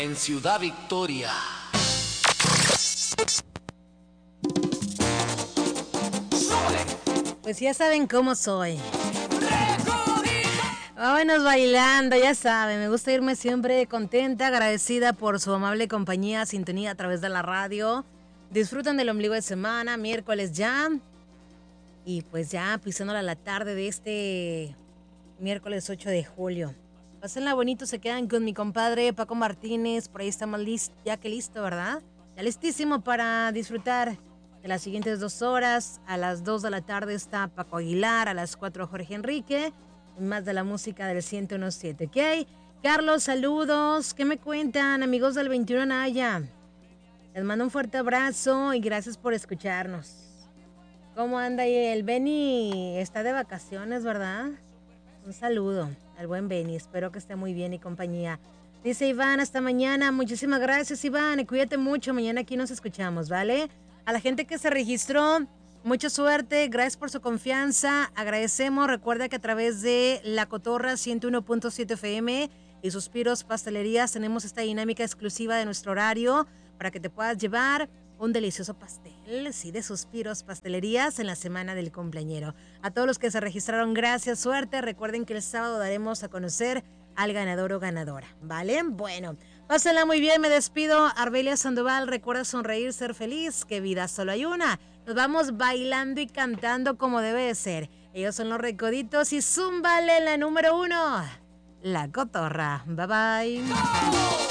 en Ciudad Victoria. Pues ya saben cómo soy. Vámonos bailando, ya saben, me gusta irme siempre contenta, agradecida por su amable compañía, sintonía a través de la radio. Disfrutan del ombligo de semana, miércoles ya. Y pues ya pisándole a la tarde de este miércoles 8 de julio. Pásenla bonito, se quedan con mi compadre Paco Martínez, por ahí estamos ya que listo, ¿verdad? Ya listísimo para disfrutar de las siguientes 2 horas. A las 2 de la tarde está Paco Aguilar, a las 4 Jorge Enrique, y más de la música del 101.7, ¿ok? Carlos, saludos, ¿qué me cuentan, amigos del 21 Naya? Les mando un fuerte abrazo y gracias por escucharnos. ¿Cómo anda ahí el Benny? Está de vacaciones, ¿verdad? Un saludo al buen Benny, espero que esté muy bien y compañía. Dice Iván, hasta mañana. Muchísimas gracias, Iván, y cuídate mucho, mañana aquí nos escuchamos, ¿vale? A la gente que se registró, mucha suerte, gracias por su confianza, agradecemos. Recuerda que a través de La Cotorra 101.7 FM y Suspiros Pastelerías tenemos esta dinámica exclusiva de nuestro horario para que te puedas llevar un delicioso pastel, sí, de Suspiros Pastelerías en la semana del cumpleañero. A todos los que se registraron, gracias, suerte. Recuerden que el sábado daremos a conocer al ganador o ganadora, ¿vale? Bueno, pásenla muy bien, me despido. Arbelia Sandoval, recuerda sonreír, ser feliz, que vida solo hay una. Nos vamos bailando y cantando como debe de ser. Ellos son los Recoditos y zúmbale la número 1, La Cotorra. Bye bye.